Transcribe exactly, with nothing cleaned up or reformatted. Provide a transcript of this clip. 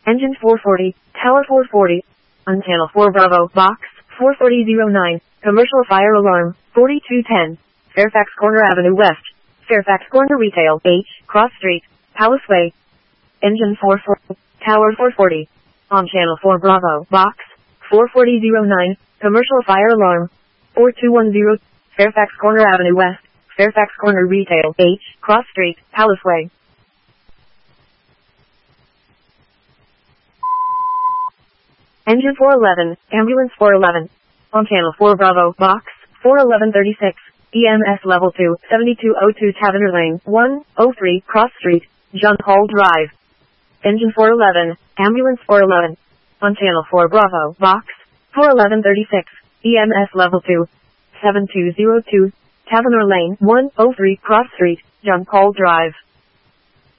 Engine four forty, Tower four forty. On Channel four Bravo, Box four forty oh nine, Commercial Fire Alarm, forty-two ten. Fairfax Corner Avenue West. Fairfax Corner Retail, H, Cross Street, Palace Way. Engine four forty, Tower four forty. On Channel four Bravo, Box four forty oh nine, Commercial Fire Alarm, four two one zero. Fairfax Corner Avenue West. Fairfax Corner Retail, H, Cross Street, Palace Way. Engine four eleven, Ambulance four eleven. On Channel four Bravo, Box four eleven thirty-six. E M S Level two, seventy-two oh two Taverner Lane, one oh three, Cross Street, John Hall Drive. Engine four eleven, Ambulance four eleven. On Channel four Bravo, Box four eleven thirty-six. E M S Level two, seven two oh two, Taverner Lane, one oh three, Cross Street, John Paul Drive.